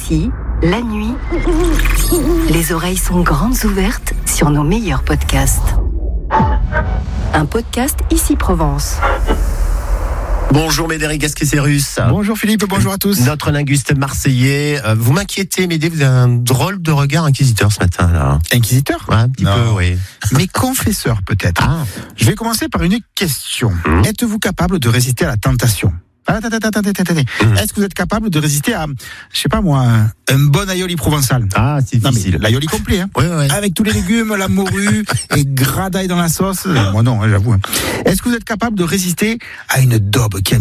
Ici, la nuit, les oreilles sont grandes ouvertes sur nos meilleurs podcasts. Un podcast Ici Provence. Bonjour Médéric Gasquet-Cérus. Bonjour Philippe, bonjour à tous. Notre linguiste marseillais. Vous m'inquiétez, Médé, vous avez un drôle de regard inquisiteur ce matin, là. Inquisiteur ? Ouais, un petit peu, oui. Mais confesseur peut-être. Ah. Je vais commencer par une question. Êtes-vous capable de résister à la tentation ? Attendez. Est-ce que vous êtes capable de résister à, je sais pas moi, un bon aioli provençal ? Ah, c'est difficile. L'aioli complet, hein. Ouais. Avec tous les légumes, la morue et gradaille dans la sauce. Moi non, j'avoue. Est-ce que vous êtes capable de résister à une daube qui a